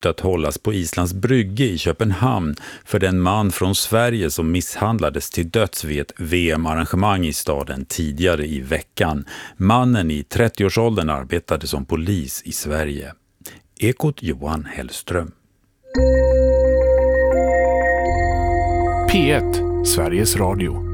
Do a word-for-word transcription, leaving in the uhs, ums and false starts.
att hållas på Islands brygge i Köpenhamn för den man från Sverige som misshandlades till döds vid ett V M-arrangemang i staden tidigare i veckan. Mannen i trettioårsåldern arbetade som polis i Sverige. Ekot Johan Hellström. P ett, Sveriges Radio.